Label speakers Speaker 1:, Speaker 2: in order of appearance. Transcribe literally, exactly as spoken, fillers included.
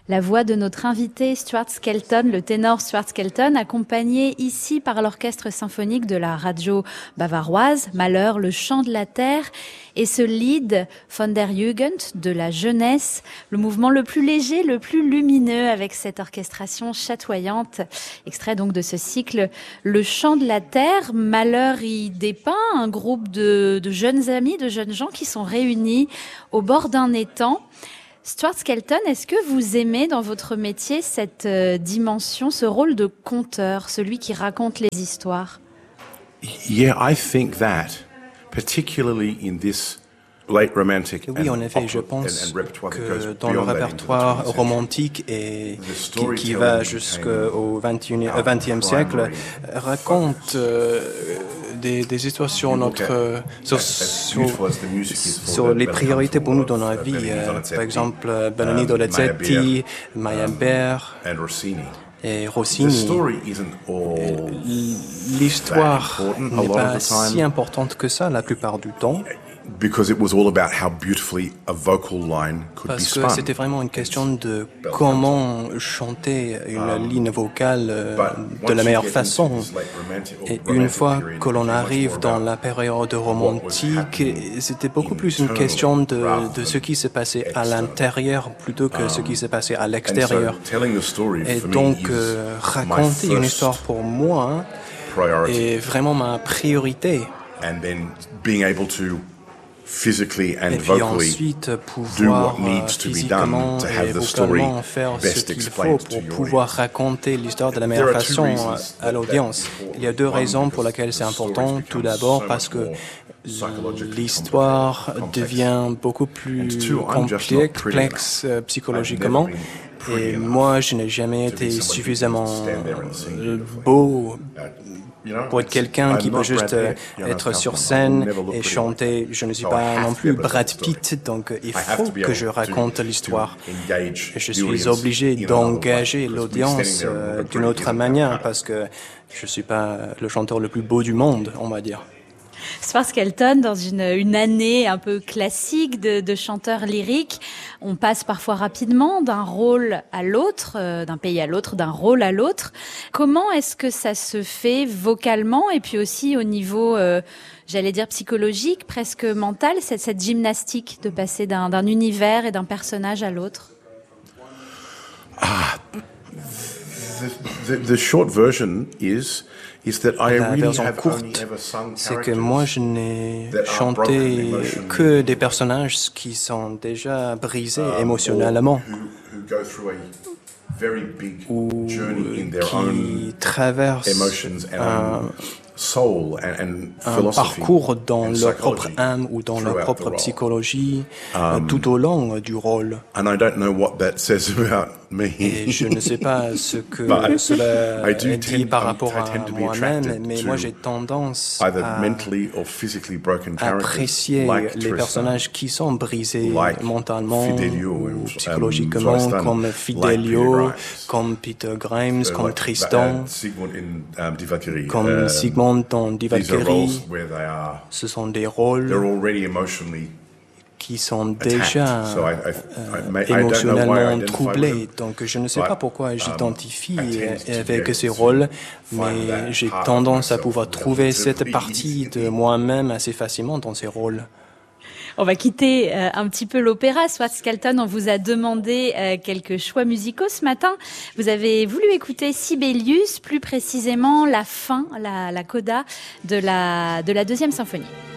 Speaker 1: La voix de notre invité Stuart Skelton, le ténor Stuart Skelton, accompagné ici par l'orchestre symphonique de la radio bavaroise, Mahler, le chant de la terre, et ce Lied von der Jugend, de la jeunesse, le mouvement le plus léger, le plus lumineux, avec cette orchestration chatoyante. Extrait donc de ce cycle, le chant de la terre. Mahler y dépeint un groupe de, de jeunes amis, de jeunes gens qui sont réunis au bord d'un étang. Stuart Skelton, est-ce que vous aimez dans votre métier cette euh, dimension, ce rôle de conteur, celui qui raconte les histoires?
Speaker 2: Yeah, I think that, particularly in this late romantic
Speaker 3: oui, en effet, je pense que dans le répertoire romantique et qui, qui va jusqu'au vingtième siècle, raconte euh, des, des histoires sur notre sur, sur, sur les priorités pour nous dans la vie. Euh, par exemple, Bellini Donizetti, Meyerbeer et Rossini. L'histoire n'est pas si importante que ça la plupart du temps.
Speaker 2: Because it was all about how beautifully a vocal line could be spun.
Speaker 3: Parce que c'était vraiment une question de comment chanter une ligne vocale euh, de la meilleure façon. Et une fois que l'on arrive dans la période romantique, c'était beaucoup plus une question de, de ce qui s'est passé à l'intérieur plutôt que ce qui s'est passé à l'extérieur. Et donc, euh, raconter une histoire pour moi est vraiment ma priorité.
Speaker 2: And then being able to physically and
Speaker 3: et puis
Speaker 2: vocally
Speaker 3: ensuite
Speaker 2: do
Speaker 3: pouvoir
Speaker 2: what needs to be done to have the story
Speaker 3: faire ce
Speaker 2: best
Speaker 3: qu'il faut
Speaker 2: explained to
Speaker 3: pour
Speaker 2: your
Speaker 3: pouvoir
Speaker 2: audience.
Speaker 3: raconter l'histoire de la meilleure façon à l'audience. Il y a deux raisons pour lesquelles c'est important. Tout d'abord parce que l'histoire devient beaucoup plus complexe psychologiquement. Et moi, je n'ai jamais été suffisamment beau pour être quelqu'un qui peut juste être sur scène et chanter. Je ne suis pas non plus Brad Pitt, donc il faut que je raconte l'histoire. Je suis obligé d'engager l'audience d'une autre manière parce que je ne suis pas le chanteur le plus beau du monde, on va dire.
Speaker 1: Stuart Skelton, dans une, une année un peu classique de, de chanteur lyrique, on passe parfois rapidement d'un rôle à l'autre, euh, d'un pays à l'autre, d'un rôle à l'autre. Comment est-ce que ça se fait vocalement et puis aussi au niveau, euh, j'allais dire psychologique, presque mental, cette, cette gymnastique de passer d'un, d'un univers et d'un personnage à l'autre?
Speaker 2: Ah, the, the, the short version is is that I
Speaker 3: La
Speaker 2: really
Speaker 3: version
Speaker 2: have
Speaker 3: courte,
Speaker 2: only ever sung
Speaker 3: c'est que moi je n'ai chanté que des personnages qui sont déjà brisés émotionnellement ou qui traversent un, un parcours dans leur propre âme ou dans leur propre psychologie um, tout au long du rôle.
Speaker 2: And I don't know what that says about me.
Speaker 3: Et je ne sais pas ce que cela dit par rapport à moi-même, mais moi j'ai tendance à apprécier les personnages qui sont brisés like mentalement ou psychologiquement, um, comme Fidelio, like comme Peter Grimes, uh, comme like, Tristan,
Speaker 2: uh, in, um,
Speaker 3: comme
Speaker 2: uh,
Speaker 3: Sigmund dans Die Valkyrie. Ce sont des rôles qui sont déjà so I, I, I, I émotionnellement troublés. Donc je ne sais pas pourquoi j'identifie um, avec ces rôles, mais j'ai tendance à pouvoir trouver cette partie de moi-même assez facilement dans ces rôles.
Speaker 1: On va quitter euh, un petit peu l'opéra. Stuart Skelton, on vous a demandé euh, quelques choix musicaux ce matin. Vous avez voulu écouter Sibelius, plus précisément la fin, la, la coda de la, de la deuxième symphonie.